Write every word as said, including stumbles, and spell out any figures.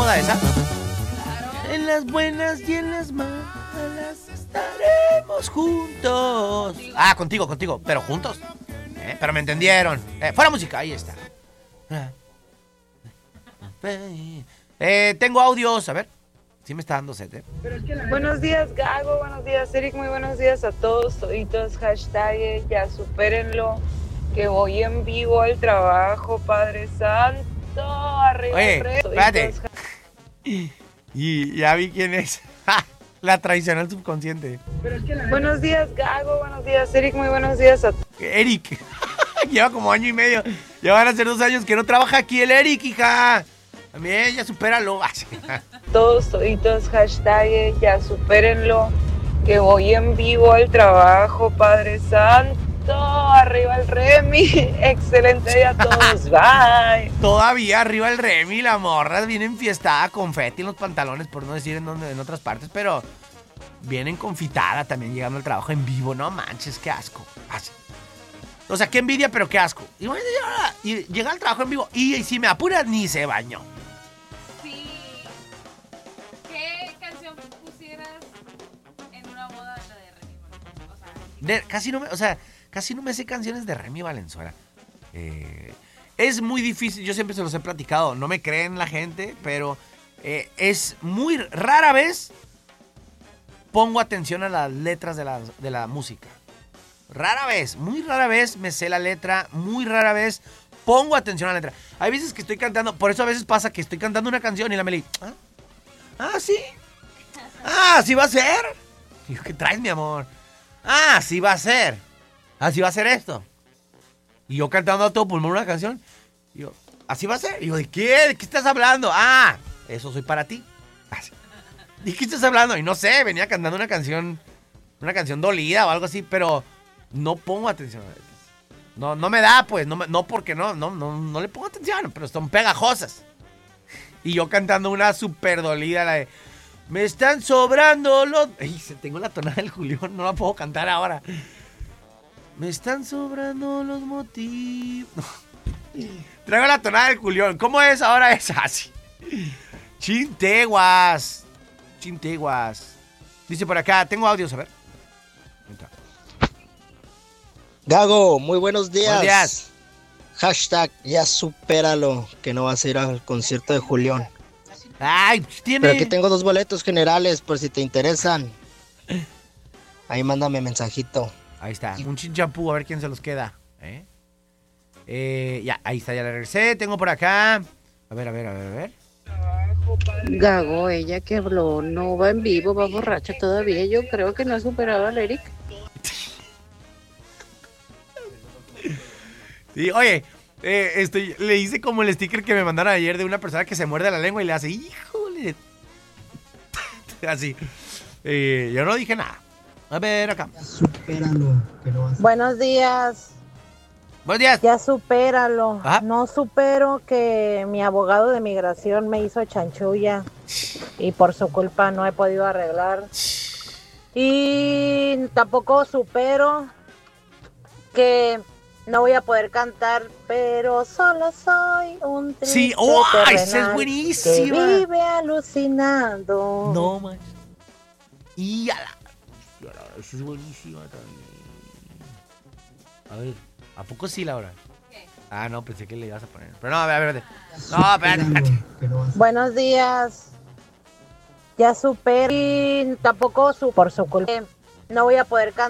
moda esa? En las buenas y en las malas estaremos juntos. Ah, contigo, contigo, pero juntos. ¿Eh? Pero me entendieron. Eh, fuera música, ahí está. Eh, tengo audios, a ver. Sí me está dando sed, ¿eh? Buenos días, Gago. Buenos días, Eric. Muy buenos días a todos, toditos. Hashtag, ya supérenlo. Que voy en vivo al trabajo, Padre Santo. Arriba. Oye, el rey, espérate. toditos. Y, y ya vi quién es. La traicionó el subconsciente. Buenos días, Gago. Buenos días, Eric. Muy buenos días a Eric. Lleva como año y medio. Ya van a ser dos años que no trabaja aquí el Eric, hija. También, ya supéralo. todos, toditos. Hashtag, ya supérenlo. Que voy en vivo al trabajo, Padre Santo. Arriba el Remy. Excelente día a todos. Bye. Todavía arriba el Remy, la morra viene enfiestada, confeti en los pantalones, por no decir en, donde, en otras partes, pero viene confitada también llegando al trabajo en vivo. No manches, qué asco. Así. O sea, qué envidia, pero qué asco. Y, bueno, y llega al trabajo en vivo y, y si me apuras, ni se bañó. Sí. ¿Qué canción pusieras en una boda la de Remy? O sea, De, casi no me, o sea, casi no me sé canciones de Remy Valenzuela. Eh, es muy difícil, yo siempre se los he platicado, no me creen la gente, pero eh, es muy rara vez pongo atención a las letras de la, de la música. Rara vez, muy rara vez me sé la letra, muy rara vez pongo atención a la letra. Hay veces que estoy cantando, por eso a veces pasa que estoy cantando una canción y la Meli, ¿ah? Ah, sí. Ah, sí va a ser. Y yo, ¿qué traes, mi amor? Ah, sí va a ser. Así va a ser esto. Y yo cantando a todo pulmón una canción. Y yo, así va a ser. Y yo, ¿de qué? ¿De qué estás hablando? Ah, eso soy para ti. Así. ¿De qué estás hablando? Y no sé, venía cantando una canción, una canción dolida o algo así, pero no pongo atención a las letras. No, no me da, pues, no, me, no porque no, no, no, no le pongo atención, pero son pegajosas. Y yo cantando una súper dolida, la de, me están sobrando los... Ay, tengo la tonada del Julián, no la puedo cantar ahora. Me están sobrando los motivos. Traigo la tonada del Julián. ¿Cómo es ahora esa? Así. Chinteguas. Chinteguas. Dice por acá, tengo audios, a ver. Gago, muy buenos días. Buenos días. Hashtag, ya supéralo, que no vas a ir al concierto de Julián. Ay, tiene... Pero aquí tengo dos boletos generales, por si te interesan. Ahí mándame mensajito. Ahí está, un chinchampú, a ver quién se los queda. ¿Eh? Eh, ya, ahí está, ya la regresé. Tengo por acá. A ver, a ver, a ver, a ver. Gago, ella que habló, no va en vivo, va borracha todavía. Yo creo que no ha superado al Eric. Sí, oye, eh, estoy, le hice como el sticker que me mandaron ayer de una persona que se muerde la lengua y le hace, híjole. Así. Eh, yo no dije nada. A ver, acá. Supéralo, que no vas a... Buenos días. Buenos días. Ya supéralo. Ajá. No supero que mi abogado de migración me hizo chanchulla y por su culpa no he podido arreglar. Y tampoco supero que no voy a poder cantar, pero solo soy un triste Sí, oh, esa es terrenal buenísima. que vive alucinando. No, man. Y a la... Esa es buenísima también. A ver, ¿a poco sí, Laura? ¿qué? Ah, no, pensé que le ibas a poner. Pero no, a ver, espérate. No, espérate, espérate. Buenos días. Ya supero y tampoco su por su culpa no voy a poder cantar.